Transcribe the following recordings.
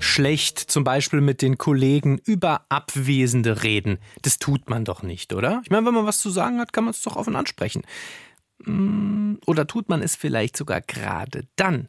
schlecht zum Beispiel mit den Kollegen über Abwesende reden. Das tut man doch nicht, oder? Ich meine, wenn man was zu sagen hat, kann man es doch offen ansprechen. Oder tut man es vielleicht sogar gerade dann,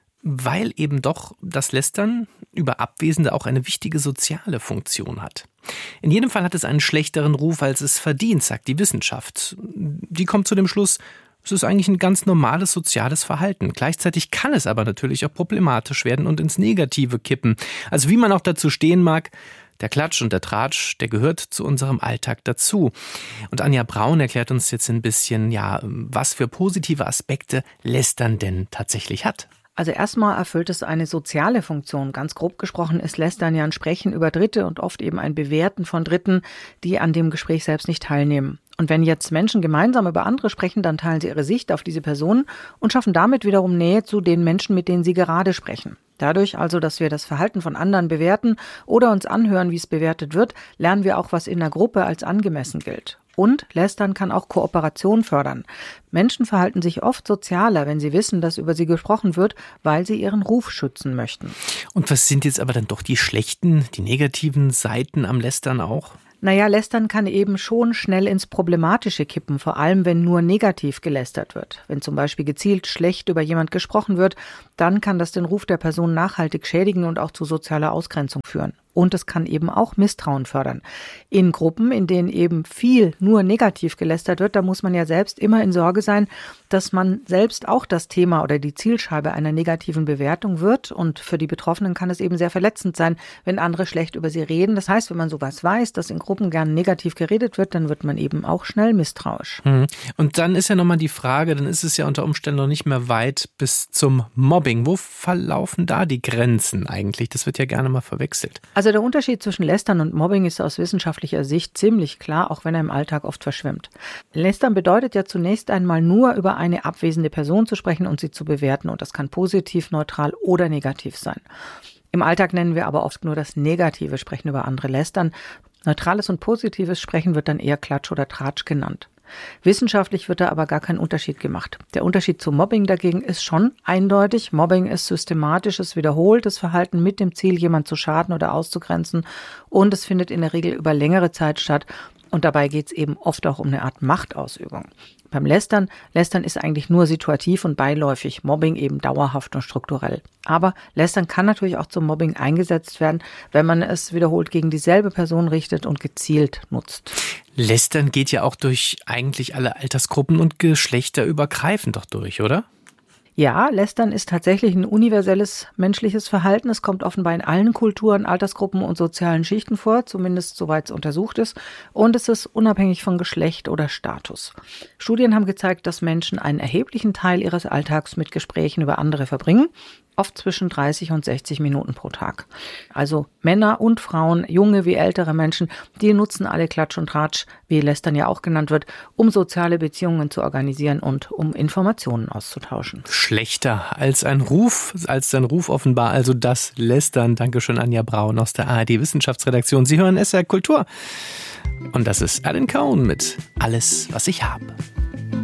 weil eben doch das Lästern über Abwesende auch eine wichtige soziale Funktion hat. In jedem Fall hat es einen schlechteren Ruf, als es verdient, sagt die Wissenschaft. Die kommt zu dem Schluss, es ist eigentlich ein ganz normales soziales Verhalten. Gleichzeitig kann es aber natürlich auch problematisch werden und ins Negative kippen. Also wie man auch dazu stehen mag, der Klatsch und der Tratsch, der gehört zu unserem Alltag dazu. Und Anja Braun erklärt uns jetzt ein bisschen, was für positive Aspekte Lästern denn tatsächlich hat. Also erstmal erfüllt es eine soziale Funktion. Ganz grob gesprochen ist Lästern ja ein Sprechen über Dritte und oft eben ein Bewerten von Dritten, die an dem Gespräch selbst nicht teilnehmen. Und wenn jetzt Menschen gemeinsam über andere sprechen, dann teilen sie ihre Sicht auf diese Personen und schaffen damit wiederum Nähe zu den Menschen, mit denen sie gerade sprechen. Dadurch also, dass wir das Verhalten von anderen bewerten oder uns anhören, wie es bewertet wird, lernen wir auch, was in der Gruppe als angemessen gilt. Und Lästern kann auch Kooperation fördern. Menschen verhalten sich oft sozialer, wenn sie wissen, dass über sie gesprochen wird, weil sie ihren Ruf schützen möchten. Und was sind jetzt aber dann doch die schlechten, die negativen Seiten am Lästern auch? Naja, Lästern kann eben schon schnell ins Problematische kippen, vor allem wenn nur negativ gelästert wird. Wenn zum Beispiel gezielt schlecht über jemand gesprochen wird, dann kann das den Ruf der Person nachhaltig schädigen und auch zu sozialer Ausgrenzung führen. Und es kann eben auch Misstrauen fördern. In Gruppen, in denen eben viel nur negativ gelästert wird, da muss man ja selbst immer in Sorge sein, dass man selbst auch das Thema oder die Zielscheibe einer negativen Bewertung wird. Und für die Betroffenen kann es eben sehr verletzend sein, wenn andere schlecht über sie reden. Das heißt, wenn man sowas weiß, dass in Gruppen gern negativ geredet wird, dann wird man eben auch schnell misstrauisch. Und dann ist ja nochmal die Frage, dann ist es ja unter Umständen noch nicht mehr weit bis zum Mobbing. Wo verlaufen da die Grenzen eigentlich? Das wird ja gerne mal verwechselt. Also der Unterschied zwischen Lästern und Mobbing ist aus wissenschaftlicher Sicht ziemlich klar, auch wenn er im Alltag oft verschwimmt. Lästern bedeutet ja zunächst einmal nur über eine abwesende Person zu sprechen und sie zu bewerten. Und das kann positiv, neutral oder negativ sein. Im Alltag nennen wir aber oft nur das negative Sprechen über andere Lästern. Neutrales und positives Sprechen wird dann eher Klatsch oder Tratsch genannt. Wissenschaftlich wird da aber gar kein Unterschied gemacht. Der Unterschied zu Mobbing dagegen ist schon eindeutig. Mobbing ist systematisches, wiederholtes Verhalten mit dem Ziel, jemand zu schaden oder auszugrenzen. Und es findet in der Regel über längere Zeit statt. Und dabei geht es eben oft auch um eine Art Machtausübung. Beim Lästern ist eigentlich nur situativ und beiläufig, Mobbing eben dauerhaft und strukturell. Aber Lästern kann natürlich auch zum Mobbing eingesetzt werden, wenn man es wiederholt gegen dieselbe Person richtet und gezielt nutzt. Lästern geht ja auch durch eigentlich alle Altersgruppen und Geschlechter übergreifend doch durch, oder? Ja, Lästern ist tatsächlich ein universelles menschliches Verhalten. Es kommt offenbar in allen Kulturen, Altersgruppen und sozialen Schichten vor, zumindest soweit es untersucht ist. Und es ist unabhängig von Geschlecht oder Status. Studien haben gezeigt, dass Menschen einen erheblichen Teil ihres Alltags mit Gesprächen über andere verbringen. Oft zwischen 30 und 60 Minuten pro Tag. Also Männer und Frauen, junge wie ältere Menschen, die nutzen alle Klatsch und Tratsch, wie Lästern ja auch genannt wird, um soziale Beziehungen zu organisieren und um Informationen auszutauschen. Schlechter als sein Ruf offenbar, also das Lästern. Dankeschön, Anja Braun aus der ARD Wissenschaftsredaktion. Sie hören SR Kultur. Und das ist Alan Cohn mit Alles, was ich habe.